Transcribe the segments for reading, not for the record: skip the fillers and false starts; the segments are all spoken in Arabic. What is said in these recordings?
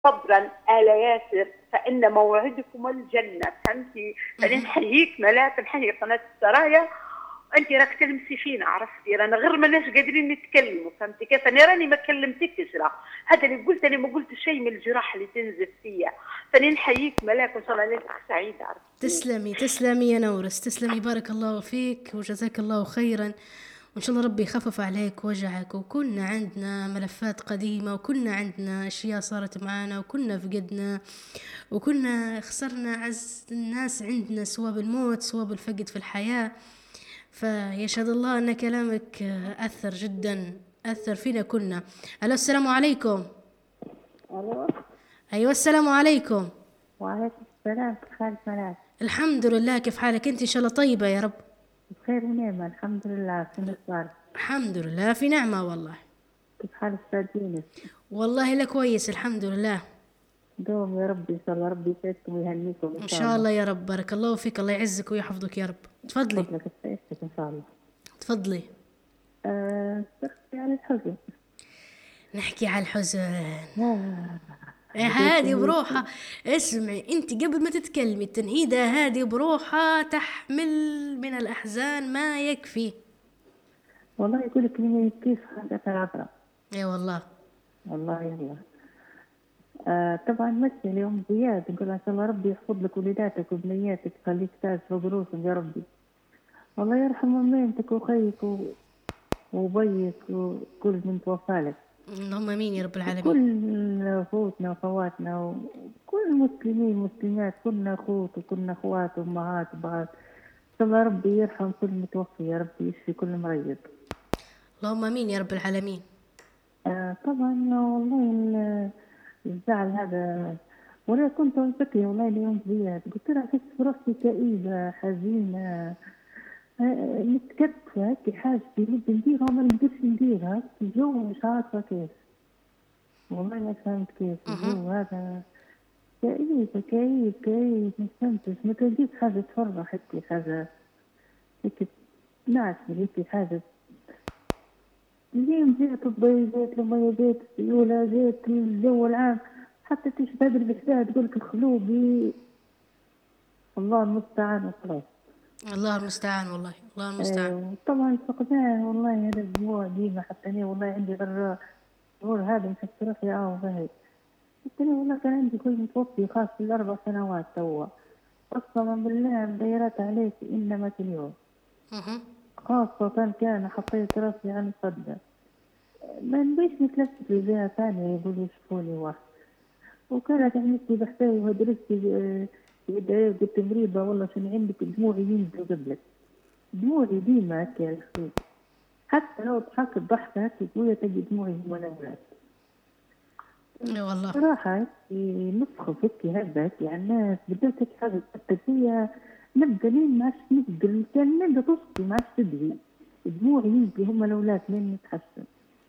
صبرا آل ياسر فإن موعدكم الجنة. فهمتي؟ فنحييك ملاك، نحيي قناة السرايا. انت راك تلمسي فينا، عرفتي؟ رانا غير ماناش قادرين نتكلموا. فهمتي كيف؟ انا راني ما كلمتكش، راه هذا اللي قلت، انا ما قلت شيء من الجراح اللي تنزف فيا. فنحييك ملاك وان شاء الله ليلتك سعيده. عرفتي؟ تسلمي تسلمي يا نورس، تسلمي، بارك الله فيك وجزاك الله خيرا. وإن شاء الله ربي يخفف عليك وجعك. وكنا عندنا ملفات قديمة، وكنا عندنا أشياء صارت معانا، وكنا فقدنا، وكنا خسرنا عز الناس عندنا، سواء بالموت سواء بالفقد في الحياة. فيشهد الله أن كلامك أثر جدا، أثر فينا كنا. ألو، السلام عليكم. الو. أيوة، السلام عليكم. وعليكم السلام، كيف حالك ملاك؟ الحمد لله، كيف حالك أنت؟ إن شاء الله طيبة يا رب. بخير ونعمة الحمد لله. شنو صار؟ الحمد لله في نعمة والله. كيف حال أستاذ يونس؟ والله لا كويس الحمد لله. دوم يا رب، إن شاء الله ربي يسعدكم ويهنيكم إن شاء الله يا رب، بارك الله فيك، الله يعزك ويحفظك يا رب. تفضلي فضلك يسعدك إن شاء الله. تفضلي. تحكي عن الحزن. نحكي على الحزن. آه. هادي بروحها. اسمعي انت قبل ما تتكلمي، التنهيدة هادي بروحها تحمل من الأحزان ما يكفي. والله يقول لك ما يبكيش خلقة العذراء. اي والله. والله يلا. طبعا مشي اليوم زياد، نقول ان شاء الله ربي يحفظ لك وليداتك وبنياتك، خليك تاج فوق رؤوسهم يا ربي. والله يرحم مامتك وخيك وبيك وكل من توفالك. اللهم امين يا رب العالمين. كل اخوتنا واخواتنا وكل المسلمين والمسلمات، كلنا اخوت وكلنا اخوات وامهات وبعض. ان شاء الله ربي يرحم كل متوفي، يا ربي يشفي كل مريض. اللهم امين يا رب العالمين. طبعا والله الزعل هذا. وانا كنت فكري والله اليوم زياد، قلت لها احس براسي كئيبه حزينه، متكتفه هيك، حاجتي اللي نديرها وما نقدرش نديرها. الجو مش عارفه كيف، والله ما فهمت كيف الجو هذا. كئيب كئيب كئيب، ما فهمتش. ما تلقيت حاجة تفرح هيك، حاجة هيك ناعسة هيك، حاجة اليوم جيت الضي، جيت المية، جيت السيولة، جيت الجو العام، حتى تشبه بالبحثة تقولك الخلوبي. الله المستعان وخلاص. الله المستعان والله، الله المستعان. طبعا فقدان والله هذا الدموع ديما، حتى أنا والله عندي غير الشعور هذا نحس روحي باهي. حتى أنا والله كان عندي كل متوفي خاص ب4 سنوات توا، قسما بالله مديرات عليك إنما اليوم. خاصة كان حطيت راسي على الصدى، ما نبيش نتلفت لجهة ثانية يقولوا يشوفوني واحد. وكانت عملتي بحثاوي ودرستي بداية، قلت مريضة والله شنو عندك؟ دموعي ينزلوا قبلك، دموعي ديما هكا يا أخي، حتى لو ضحكت ضحكة هكا قوية تجي دموعي هما الأولاد. اي والله صراحة نسخف هيك هذا هيك على الناس، بدأت هيك حاجة تأثر فيا، نبدأ لين ما عادش نقدر، كان نبدأ تصفي ما عادش تدري، دموعي ينزلوا هما الأولاد لين نتحسن.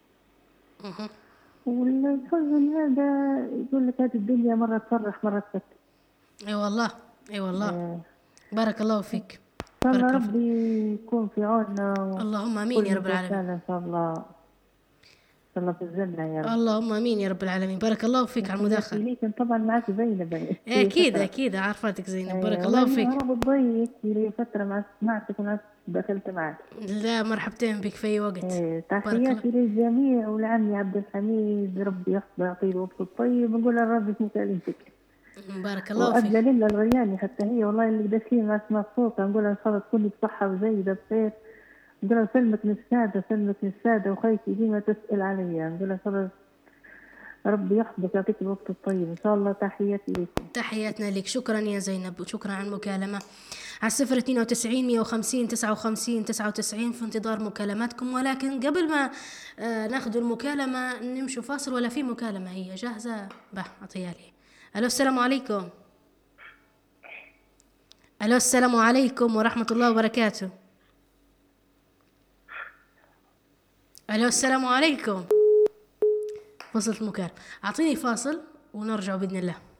والحزن هذا يقول لك هذه الدنيا مرة تفرح مرة تبكي. اي والله اي والله. بارك الله فيك. ان شاء بارك الله الله فيك. ربي يكون في عوننا. اللهم امين يا رب العالمين. ان شاء الله، ان شاء الله في الجنة يا رب. اللهم امين يا رب العالمين. بارك الله فيك على المداخله. طبعا معك زينب. اكيد اكيد عارفاتك زينب، بارك الله فيك. انا بضيق لي فترة ما سمعتك وما دخلت معك. لا مرحبتين بك في اي وقت. تحياتي للجميع ولعمي عبد الحميد، ربي يحفظه يعطيه الوقت الطيب، نقول الرب مكالمتك. بارك الله فيك. وأدلى لله الرياني حتى هي والله اللي داخلين ما اسمع صوتها، نقول ان شاء الله تكوني بصحة وجيدة بخير. نقول سلمك للسادة، سلمك للسادة، وخيتي ديما تسأل عليا، نقول ان شاء الله ربي يحفظك يعطيك الوقت الطيب ان شاء الله. تحياتي لكم. تحياتنا لك، شكرا يا زينب وشكرا على المكالمة. على 092 150 59 99 في انتظار مكالماتكم. ولكن قبل ما ناخذ المكالمة نمشوا فاصل. ولا في مكالمة هي جاهزة؟ أعطيها لي. ألو، السلام عليكم. ألو، السلام عليكم ورحمة الله وبركاته. ألو، السلام عليكم. وصلت المكالمة. أعطيني فاصل ونرجع بإذن الله.